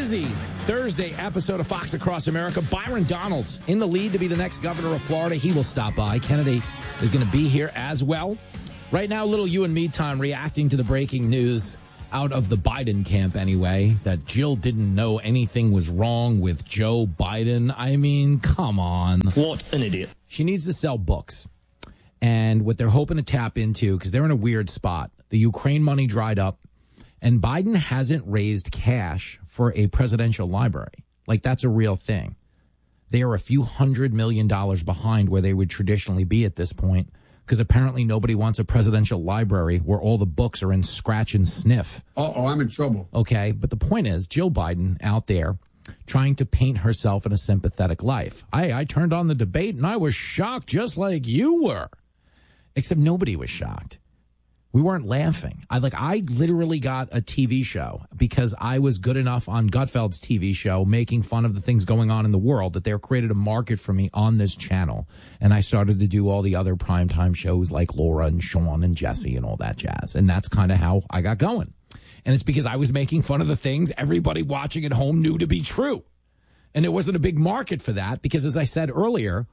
busy Thursday episode of Fox Across America. Byron Donalds in the lead to be the next governor of Florida. He will stop by. Kennedy is going to be here as well. Right now, a little you and me time reacting to the breaking news out of the Biden camp anyway, that Jill didn't know anything was wrong with Joe Biden. I mean, come on. What an idiot. She needs to sell books. And what they're hoping to tap into, because they're in a weird spot, the Ukraine money dried up, and Biden hasn't raised cash for a presidential library. Like, that's a real thing. They are a few $100 million behind where they would traditionally be at this point, because apparently nobody wants a presidential library where all the books are in scratch and sniff. I'm in trouble. Okay, but the point is, Jill Biden out there trying to paint herself in a sympathetic life. I turned on the debate and I was shocked just like you were. Except nobody was shocked. We weren't laughing. I literally got a TV show because I was good enough on Gutfeld's TV show making fun of the things going on in the world that they created a market for me on this channel. And I started to do all the other primetime shows like Laura and Sean and Jesse and all that jazz. And that's kind of how I got going. And it's because I was making fun of the things everybody watching at home knew to be true. And there wasn't a big market for that because, as I said earlier,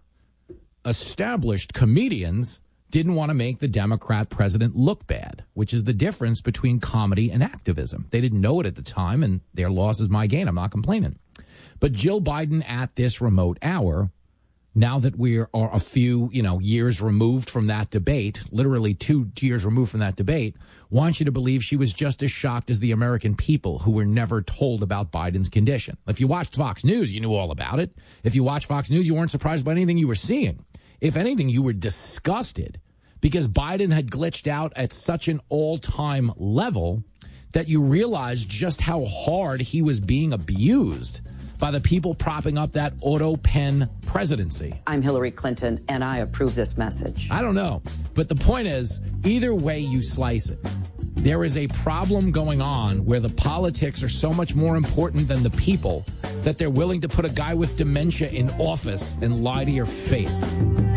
established comedians didn't want to make the Democrat president look bad, which is the difference between comedy and activism. They didn't know it at the time, and their loss is my gain. I'm not complaining. But Jill Biden at this remote hour, now that we are a few, years removed from that debate, literally 2 years removed from that debate, wants you to believe she was just as shocked as the American people who were never told about Biden's condition. If you watched Fox News, you knew all about it. If you watched Fox News, you weren't surprised by anything you were seeing. If anything, you were disgusted because Biden had glitched out at such an all-time level that you realized just how hard he was being abused by the people propping up that auto pen presidency. I'm Hillary Clinton, and I approve this message. I don't know. But the point is, either way you slice it, there is a problem going on where the politics are so much more important than the people that they're willing to put a guy with dementia in office and lie to your face.